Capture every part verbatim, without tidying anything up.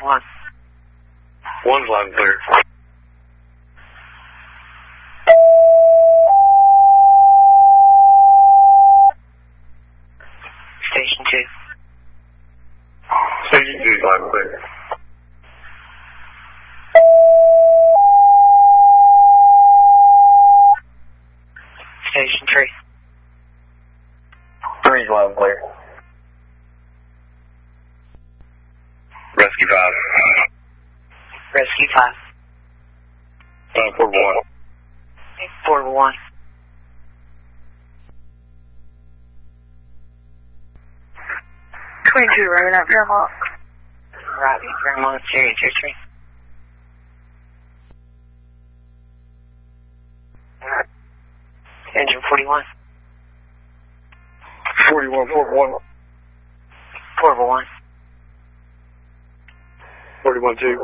one. One's loud and clear. Station two. Station two is loud and clear. Station three. Three's loud and clear. Rescue five. Rescue five. Uh, Portable one. Portable one. twenty-two, running out Paramount. Robbie, Paramount, Sirius two three. Engine forty-one. forty-one, Portable one. Portable one. forty-one two.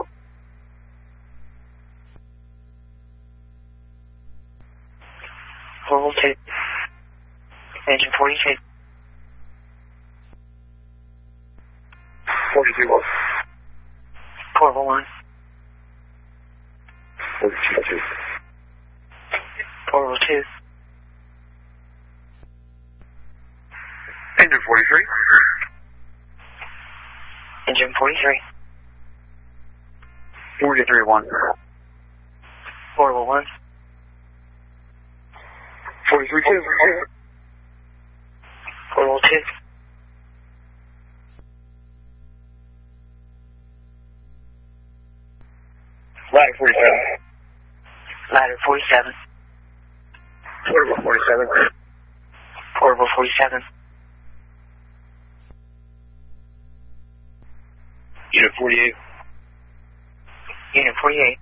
Portable two. Engine forty-two. forty-two one. Portable one. forty-two two. Portable two. Engine forty-three. Engine forty-three. forty-three one. Portable one. forty-three two. Portable two. Ladder forty-seven. Ladder forty-seven. Portable forty-seven. Portable forty-seven. Unit forty-eight. Unit forty-eight.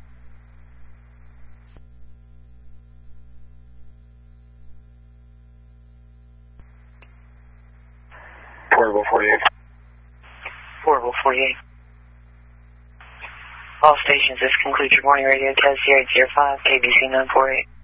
Portable forty-eight. Portable forty-eight. All stations, this concludes your morning radio test here at zero five K B C nine four eight.